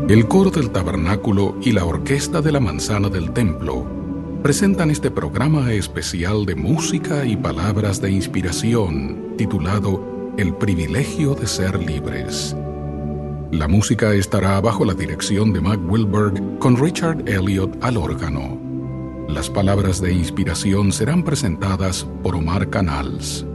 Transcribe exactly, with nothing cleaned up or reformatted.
El coro del tabernáculo y la orquesta de la manzana del templo presentan este programa especial de música y palabras de inspiración titulado El privilegio de ser libres. La música estará bajo la dirección de Mac Wilberg con Richard Elliot al órgano. Las palabras de inspiración serán presentadas por Omar Canals.